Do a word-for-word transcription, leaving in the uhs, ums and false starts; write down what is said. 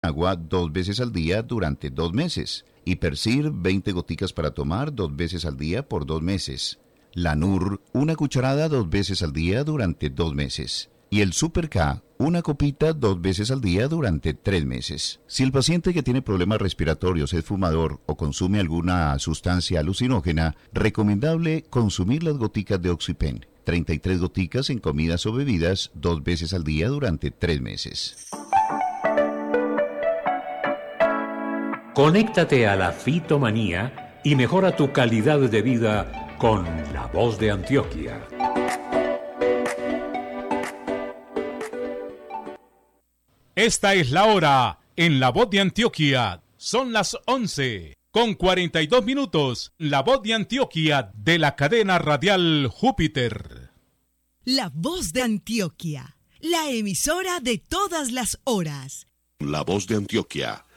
agua dos veces al día durante dos meses. Hipercir, veinte goticas para tomar dos veces al día por dos meses. Lanur, una cucharada dos veces al día durante dos meses. Y el Super K, una copita dos veces al día durante tres meses. Si el paciente que tiene problemas respiratorios es fumador o consume alguna sustancia alucinógena, recomendable consumir las goticas de Oxypen. treinta y tres goticas en comidas o bebidas dos veces al día durante tres meses. Conéctate a la fitomanía y mejora tu calidad de vida con La Voz de Antioquia. Esta es la hora en La Voz de Antioquia. Son las once con cuarenta y dos minutos. La Voz de Antioquia de la cadena radial Júpiter. La Voz de Antioquia, la emisora de todas las horas. La Voz de Antioquia